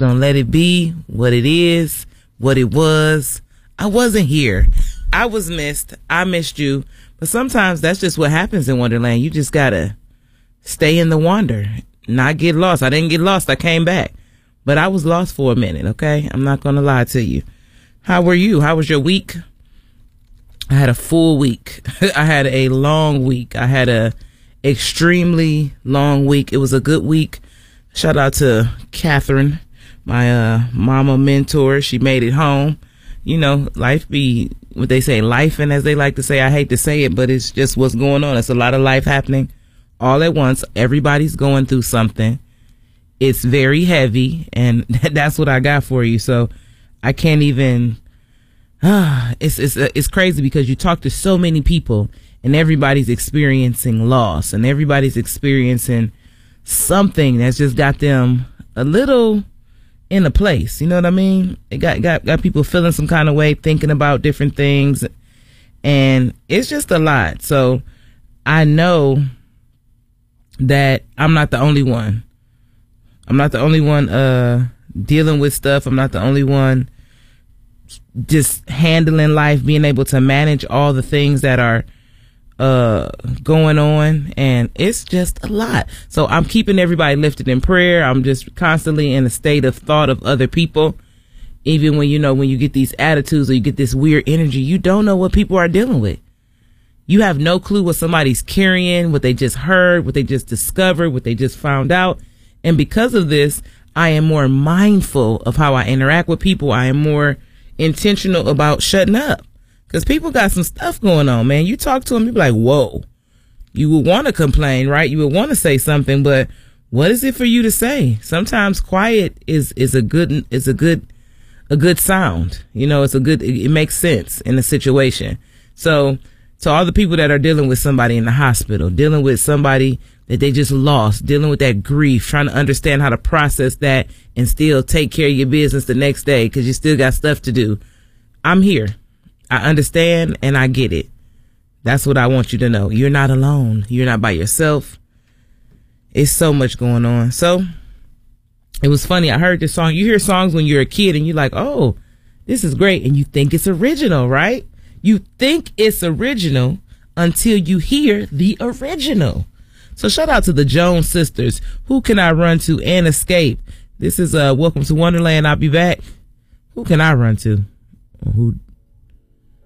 gonna let it be what it is, what it was. I wasn't here. I was missed. I missed you. But sometimes that's just what happens in Wonderland. You just gotta stay in the wander, not get lost. I didn't get lost. I came back. But I was lost for a minute, okay? I'm not gonna lie to you. How were you? How was your week? I had a full week. I had a long week. I had a extremely long week. It was a good week. Shout out to Catherine, my mama mentor. She made it home. You know, life be what they say, life, and as they like to say, I hate to say it, but it's just what's going on. It's a lot of life happening all at once. Everybody's going through something. It's very heavy, and that's what I got for you. So I can't even. It's crazy because you talk to so many people, and everybody's experiencing loss, and everybody's experiencing something that's just got them a little in a place. You know what I mean? It got people feeling some kind of way, thinking about different things, and it's just a lot. So I know that I'm not the only one. I'm not the only one dealing with stuff. I'm not the only one just handling life, being able to manage all the things that are going on, and it's just a lot. So I'm keeping everybody lifted in prayer. I'm just constantly in a state of thought of other people. Even when you get these attitudes or you get this weird energy, you don't know what people are dealing with. You have no clue what somebody's carrying, what they just heard, what they just discovered, what they just found out. And because of this, I am more mindful of how I interact with people. I am more intentional about shutting up. Because people got some stuff going on, man. You talk to them, you be like, whoa. You would want to complain, right? You would want to say something, but what is it for you to say? Sometimes quiet is a good sound. You know, it makes sense in a situation. So to all the people that are dealing with somebody in the hospital, dealing with somebody that they just lost, dealing with that grief, trying to understand how to process that and still take care of your business the next day because you still got stuff to do. I'm here. I understand and I get it. That's what I want you to know. You're not alone. You're not by yourself. It's so much going on. So it was funny. I heard this song. You hear songs when you're a kid and you're like, oh, this is great. And you think it's original, right? You think it's original until you hear the original. So shout out to the Jones Sisters. Who Can I Run To and Escape? This is Welcome to Wonderland. I'll be back. Who can I run to? Who